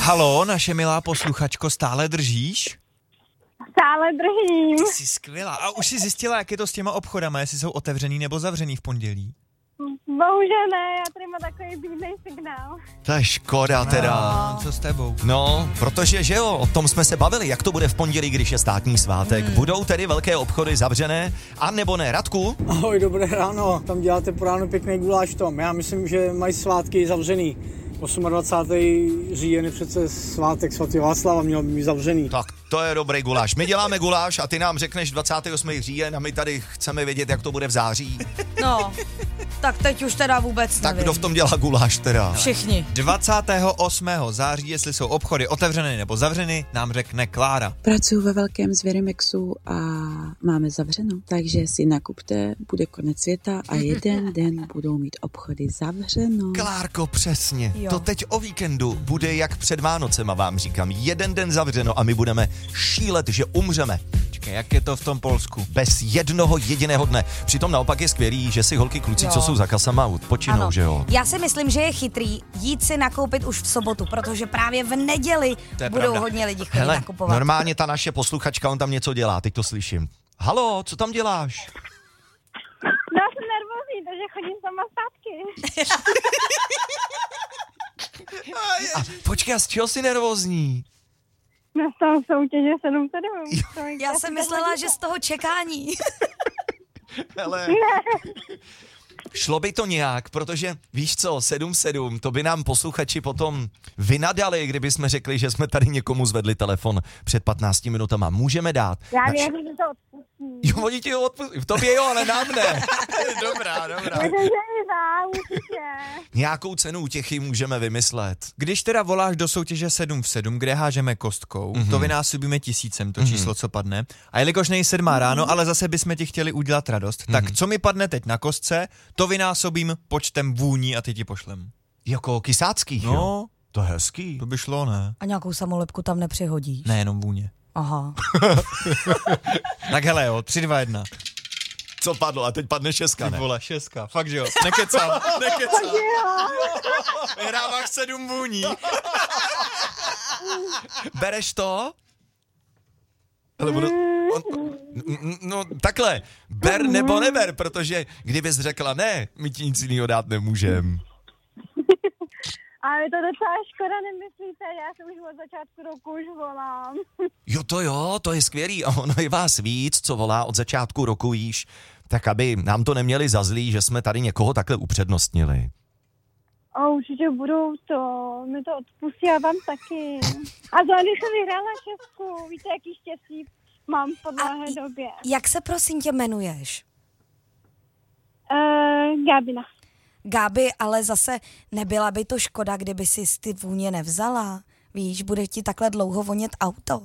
Halo, naše milá posluchačko, stále držíš? Stále držím. Ty jsi skvělá. A už jsi zjistila, jak je to s těma obchodama, jestli jsou otevřený nebo zavřený v pondělí? Bohužel ne, já tady mám takový bídnej signál. To je škoda teda. Co s tebou? No, protože že jo, o tom jsme se bavili, jak to bude v pondělí, když je státní svátek. Budou tedy velké obchody zavřené, a nebo ne, Radku? Ahoj, dobré ráno, tam děláte po ránu pěkný guláš v tom. Já myslím, že mají svátky zavřený. 28. říjen je přece svátek svatého Václava, měl by mít zavřený. Tak to je dobrý guláš. My děláme guláš a ty nám řekneš 28. říjen a my tady chceme vědět, jak to bude v září. No, tak teď už teda vůbec Tak nevím. kdo v tom dělá guláš teda? Všichni. 28. září, jestli jsou obchody otevřeny nebo zavřeny, nám řekne Klára. Pracuji ve velkém Zvěrimexu a máme zavřeno, takže si nakupte, bude konec světa a jeden den budou mít obchody zavřeno. Klárko, přesně. Jo. To teď o víkendu bude jak před Vánocema, vám říkám. Jeden den zavřeno a my budeme šílet, že umřeme. Čekaj, jak je to v tom Polsku? Bez jednoho jediného dne. Přitom naopak je skvělý, že si holky kluci, Jo. co jsou za kasama, odpočinou, Ano. že jo? Já si myslím, že je chytrý jít si nakoupit už v sobotu, protože právě v neděli To je budou pravda. hodně lidí chodit Hele, nakupovat. normálně ta naše posluchačka, on tam něco dělá, teď to slyším. Halo, co tam děláš? No, jsem nervózní, takže chodím sama zpátky. A počkej, a z čeho jsi nervózní? No, z toho soutěže 7-7. Já jsem myslela, že z toho čekání. Hele. Šlo by to nějak, protože víš co, 7-7, to by nám posluchači potom vynadali, kdyby jsme řekli, že jsme tady někomu zvedli telefon před 15 minutama. Můžeme dát. Já věřím, že to odpustí. Jo, oni ti ho odpustí. V tobě jo, ale nám ne. Dobrá. Věřím, že i vám, určitě. Nějakou cenu útěchy můžeme vymyslet. Když teda voláš do soutěže 7 v 7, kde hážeme kostkou, to vynásobíme 1000, to číslo, co padne. A jelikož nej 7 ráno, ale zase bychom ti chtěli udělat radost, tak co mi padne teď na kostce, to vynásobím počtem vůní a ty ti pošlem. Jako kysáckých, jo? No, To je hezký. to by šlo, ne? A nějakou samolepku tam nepřihodíš. Ne, jenom vůně. Aha. Tak hele jo, 3, 2, 1. Co padlo? A teď padne 6, ne? Vole, 6, fakt že jo. Nekecám. Vyhráváš 7 vůní. Bereš to? Ale no takhle, ber nebo neber, protože kdybys řekla ne, my ti nic jiného dát nemůžem. Ale je to docela škoda, nemyslíte? Já jsem už od začátku roku už volám. Jo, to je skvělý a ono je vás víc, co volá od začátku roku již, tak aby nám to neměli za zlý, že jsme tady někoho takhle upřednostnili. A určitě budou to, mi to odpustí a vám taky. A zvlášť jsem vyhrála Česku, víte, jaký štěstí mám v podlahe době. Jak se prosím tě jmenuješ? Gabina. Gáby, ale zase nebyla by to škoda, kdyby si ty vůně nevzala. Víš, bude ti takhle dlouho vonět auto.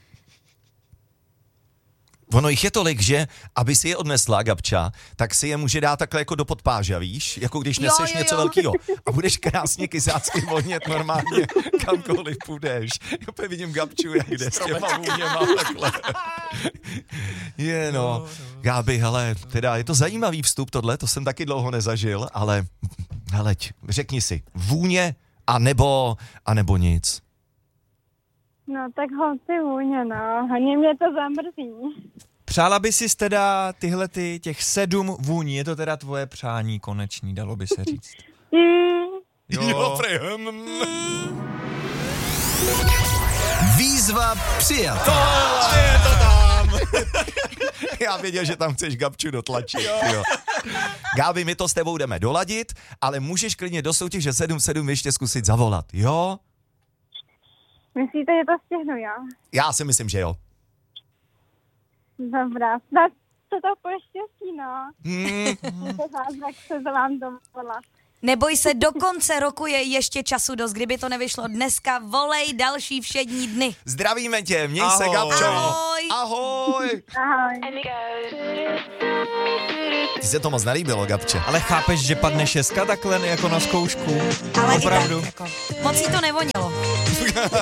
Ono jich je tolik, že aby si je odnesla, Gabča, tak si je může dát takhle jako do podpáža, víš? Jako když neseš něco velkého. A budeš krásně kysácky vonět normálně, kamkoliv půjdeš. Opět vidím Gabču, jak jde s těma vůněma takhle. No. Gáby, hele, teda je to zajímavý vstup tohle, to jsem taky dlouho nezažil, ale heleď, řekni si, vůně a nebo nic. No tak holci vůně, no. Hodně mě to zamrzí. Přála by si teda těch 7 vůní, je to teda tvoje přání koneční, dalo by se říct. Výzva přijata. Je to tam. Já věděl, že tam chceš Gabču dotlačit. Jo. Gáby, my to s tebou jdeme doladit, ale můžeš klidně do soutěže 7-7 ještě zkusit zavolat, jo? Myslíte, že to stihnu, jo? Já si myslím, že jo. Dobrá. Tak co to poštěstí, no. To zázrak se to vám dovolila. Neboj se, do konce roku je ještě času dost. Kdyby to nevyšlo dneska, volej další všední dny. Zdravíme tě, měj se, Ahoj. Gabčo. Ahoj. Ahoj. Ahoj. Ty se to moc nelíbilo, Gabče. Ale chápeš, že padne 6 takhle jako na zkoušku? Ale Opravdu? i tak, jako, moc jí to nevonilo.